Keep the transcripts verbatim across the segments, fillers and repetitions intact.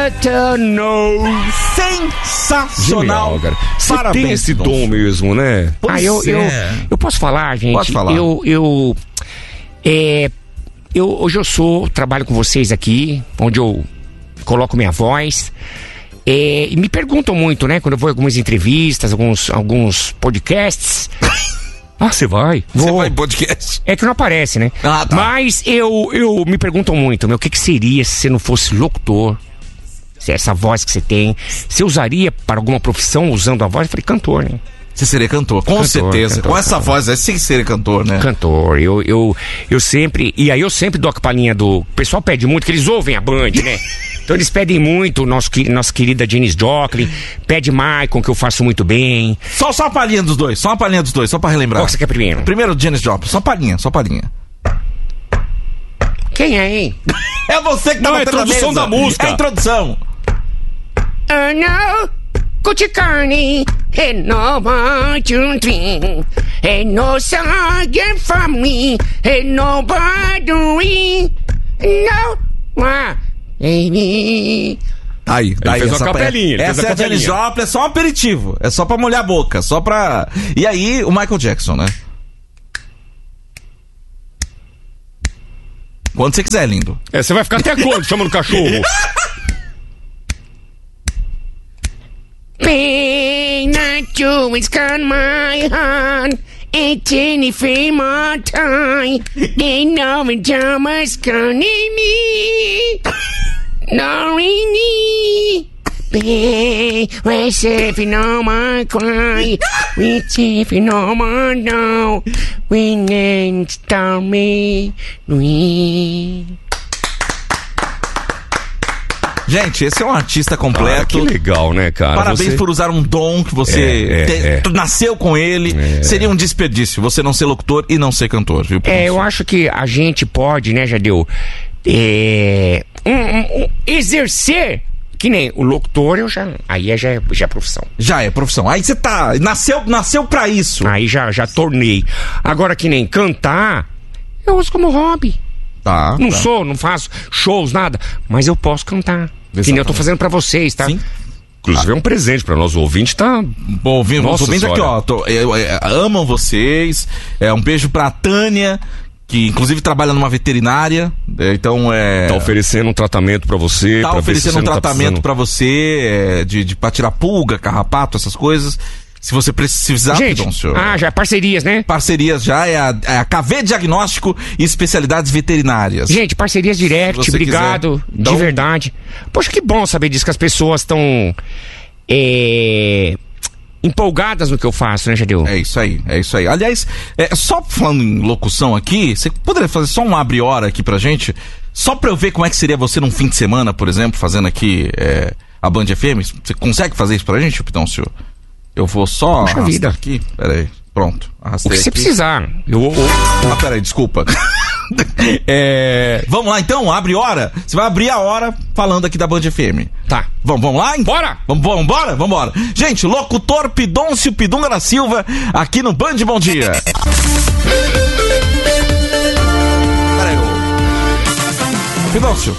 better know. Sensacional, cara. Você Parabéns, tem esse Pidoncio. dom mesmo, né? Pois ah, eu, é. eu, eu posso falar, gente? Pode falar. Eu, eu, é, eu, hoje eu sou, trabalho com vocês aqui, onde eu coloco minha voz. É, e me perguntam muito, né? Quando eu vou em algumas entrevistas, alguns, alguns podcasts. Ah, você vai? Você Vou. vai em podcast? É que não aparece, né? Ah, tá. Mas eu, eu me perguntam muito, meu, o que, que seria se você não fosse locutor? Se essa voz que você tem, você usaria para alguma profissão usando a voz? Eu falei, cantor, né? Você seria cantor, com Cantor, certeza. cantor, com essa cantor. voz, aí você seria cantor, né? Cantor, eu, eu, eu sempre. E aí eu sempre dou a palhinha do. O pessoal pede muito, que eles ouvem a Band, né? Então eles pedem muito, nosso, nossa querida Janis Joplin, pede Michael, que eu faço muito bem. Só, só uma palhinha dos dois, só uma palhinha dos dois, só pra relembrar. Qual que você quer primeiro? Primeiro o Janis Joplin, só palhinha, só palhinha. Quem é, hein? É você que tá Não, é a batendo na introdução mesa. da música. É a introdução. Oh no, Kuchikani, and no one to dream, and no song for me, and no battery, no, ah, baby. Aí, daí fez essa uma capelinha, ele Essa fez é a a Janis capelinha. Joplin, é só um aperitivo. É só pra molhar a boca, só pra... E aí, o Michael Jackson, né? Quando você quiser, lindo. É, você vai ficar até quando chamando cachorro? Pain not you, it's got my heart. It's any frame of time. They know it, Thomas, calling me. No, really. Pain, where's if you know my cry? Which if you know my no. We need to me. We. Gente, esse é um artista completo. Cara, que legal, né, cara? Parabéns Você- por usar um dom que você É, é, te- é. tu nasceu com ele. É. Seria um desperdício você não ser locutor e não ser cantor, viu? É, eu acho que a gente pode, né, Jadeu, é, um, um, um, exercer, que nem o locutor, eu já, aí é, já, é, já é profissão. Já é profissão. Aí você tá... Nasceu, nasceu pra isso. Aí já, já tornei. Agora, que nem cantar, eu uso como hobby. Tá. Não tá. sou, não faço shows, nada, mas eu posso cantar. Que nem eu tô fazendo pra vocês, tá? Sim. Inclusive é um presente pra nós ouvintes, tá? Bom, ouvindo, Nossa ouvindo aqui, Senhora. ó. Tô, eu, eu, amam vocês. É, um beijo pra Tânia, que inclusive trabalha numa veterinária. É, então é. Tá oferecendo um tratamento pra você. Tá pra ver se oferecendo você um não tá tratamento precisando. pra você, é, de, de, pra tirar pulga, carrapato, essas coisas. Se você precisar, Gente, Pidoncio. ah, já é parcerias, né? Parcerias já é a, é a K V Diagnóstico e Especialidades Veterinárias. Gente, parcerias Se direct, você obrigado, quiser. Então- de verdade. Poxa, que bom saber disso, que as pessoas estão é, empolgadas no que eu faço, né, Jadeu? É isso aí, é isso aí. Aliás, é, só falando em locução aqui, você poderia fazer só um abre-hora aqui pra gente? Só pra eu ver como é que seria você num fim de semana, por exemplo, fazendo aqui é, a Band F M. Você consegue fazer isso pra gente, Pidoncio? Eu vou só Puxa arrastar vida. aqui. Pera aí, pronto. O Arrastei que você aqui. precisar. Eu, eu, Ah, peraí, desculpa. É, vamos lá então, abre hora. Você vai abrir a hora falando aqui da Band F M. tá. Vamos, vamos lá? Bora! Vamos, vamos, bora? Vamos embora. Gente, locutor Pidoncio Pidunga da Silva, aqui no Band Bom Dia. Peraí, ô. Pidoncio.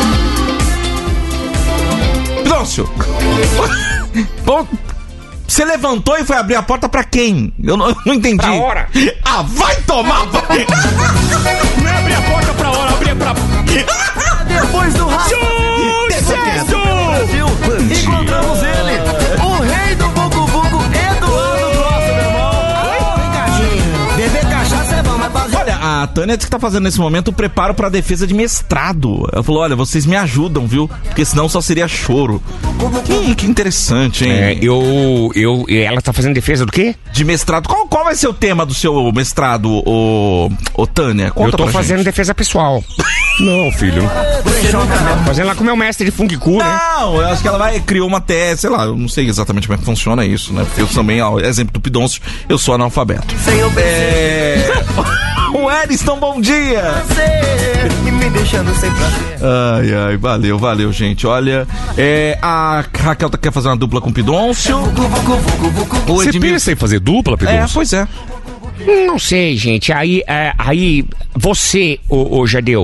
Pidoncio. Bom, você levantou e foi abrir a porta pra quem? Eu não, eu não entendi. Pra hora. Ah, vai tomar! Não é abrir a porta pra hora, abrir pra... Depois do rádio Sucesso! Brasil, encontramos ele, o rei do Vucu Vucu, Eduardo Grosso, meu irmão. Vem, Cadinho, beber cachaça é bom, mas fazer... Olha, a Tânia disse que tá fazendo nesse momento o preparo pra defesa de mestrado. Ela falou, olha, vocês me ajudam, viu? Porque senão só seria choro. Que, que interessante, hein? É, eu, eu... Ela tá fazendo defesa do quê? De mestrado. Qual, qual vai ser o tema do seu mestrado, ô, ô Tânia? Conta eu tô pra fazendo gente. defesa pessoal. Não, filho. Fazendo lá com o meu mestre de Fung Ku, né? Não, eu acho que ela vai criar uma tese, sei lá, eu não sei exatamente como é que funciona isso, né? Porque eu também, ó, exemplo do Pidoncio, eu sou analfabeto. Sem o É... o Eriston, bom dia! prazer e me deixando sem prazer. Ai, ai, valeu, valeu, gente. Olha, é, a Raquel quer fazer uma dupla com o Pidoncio. Vucu Vucu Vucu Vucu. O Você Edmilson... pensa em fazer dupla, É, Pedro? pois é. Não sei, gente. Aí, é, aí você, ô, ô Jadeu,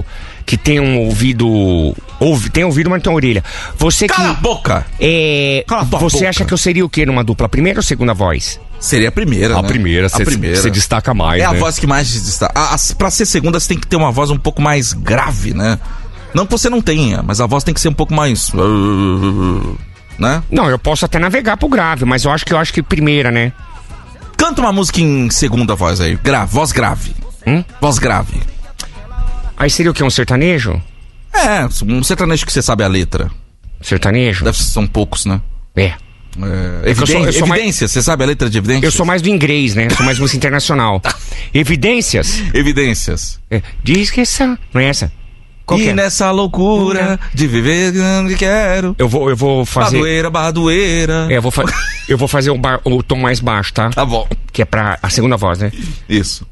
que tem um ouvido... Ouve, tem ouvido, mas não tem orelha. Você que... Cala a boca! É, Cala a tua você boca. acha que eu seria o quê numa dupla? Primeira ou segunda voz? Seria a primeira, A né? primeira, a cê- primeira. cê destaca mais, É a né? voz que mais destaca. A, a, pra ser segunda, você tem que ter uma voz um pouco mais grave, né? Não que você não tenha, mas a voz tem que ser um pouco mais... Né? Não, eu posso até navegar pro grave, mas eu acho que eu acho que primeira, né? Canta uma música em segunda voz aí. Grave, voz grave. Hum? Voz grave. Aí seria o quê? Um sertanejo? É, um sertanejo que você sabe a letra. Sertanejo? Deve ser, são poucos, né? É. É, É que eu sou- eviden- eu sou mais- evidências, você sabe a letra de evidências? Eu sou mais do inglês, né? Eu sou mais música internacional. Evidências? Evidências. É. Diz que essa... Não é essa? Qual que E é? nessa loucura de viver onde quero. Eu vou, eu vou fazer... Badoeira, badoeira. É, eu vou, fa... eu vou fazer o, bar... o tom mais baixo, tá? Tá bom. Que é pra a segunda voz, né? Isso.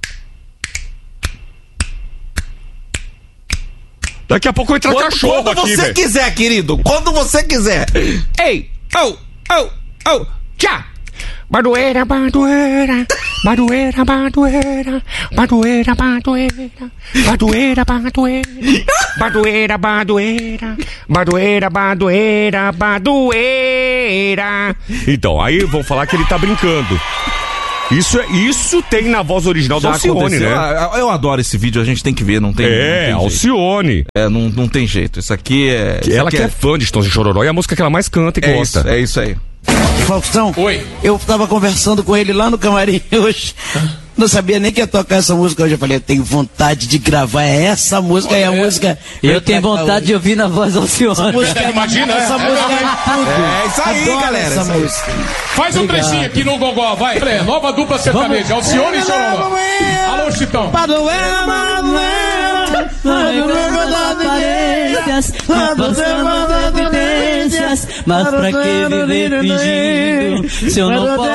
Daqui a pouco entra Quando, cachorro quando aqui, você velho. quiser, querido. Quando você quiser. Ei! Oh! Oh! Oh! Tchá! Badoeira, badoeira, badoeira, badoeira, badoeira, badoeira, badoeira, badoeira, badoeira, badoeira, badoeira, badoeira, badoeira. Então, aí vão falar que ele tá brincando. Isso, é, isso tem na voz original do Alcione, aconteceu. né? Ah, eu adoro esse vídeo, a gente tem que ver, não tem, não É, tem jeito. Alcione. É, não, não tem jeito. Isso aqui é. isso Ela aqui que é fã de Estões de Chororó e a música que ela mais canta e é gosta. isso, é isso aí. Faustão, Oi. eu tava conversando com ele lá no camarim hoje. Não sabia nem que ia tocar essa música hoje. Eu falei, eu tenho vontade de gravar essa música e a música. Eu tenho vontade de ouvir na voz do Alcione. música. Imagina, essa é? música é tudo. É isso aí, Adoro galera, Essa isso aí. música. Faz um trechinho aqui no Gogó, vai. É, nova dupla sertaneja, Alcione e Chororó. Alô, Chitão. Padoeira, Madueira, Aparências, não passamos evidências, mas pra que viver fingindo se eu não posso?